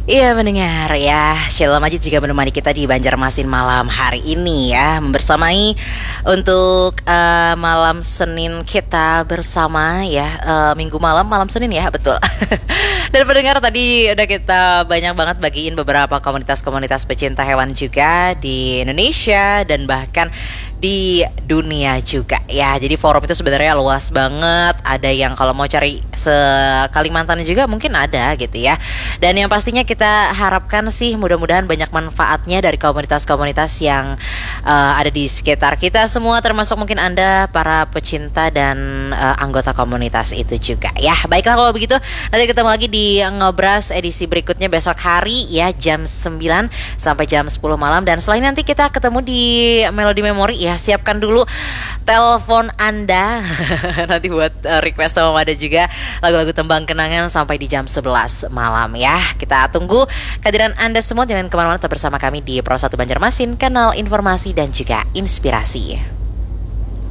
Iya mendengar ya, Sheila Majid juga menemani kita di Banjarmasin malam hari ini ya, membersamai untuk malam Senin kita bersama ya, Minggu malam, malam Senin ya, betul. Dan pendengar tadi udah kita banyak banget bagiin beberapa komunitas-komunitas pecinta hewan juga di Indonesia dan bahkan di dunia juga ya. Jadi forum itu sebenarnya luas banget. Ada yang kalau mau cari se-Kalimantan juga mungkin ada gitu ya. Dan yang pastinya kita harapkan sih mudah-mudahan banyak manfaatnya dari komunitas-komunitas yang ada di sekitar kita semua, termasuk mungkin Anda para pecinta dan anggota komunitas itu juga ya. Baiklah kalau begitu, nanti ketemu lagi di Ngobras edisi berikutnya besok hari ya, jam 9 sampai jam 10 malam. Dan selain nanti kita ketemu di Melody Memory ya, siapkan dulu telepon Anda nanti buat request sama Mada juga lagu-lagu tembang kenangan sampai di jam 11 malam ya. Kita tunggu kehadiran Anda semua, jangan kemana-mana, tetap bersama kami di Pro 1 Banjarmasin, kanal informasi dan juga inspirasi.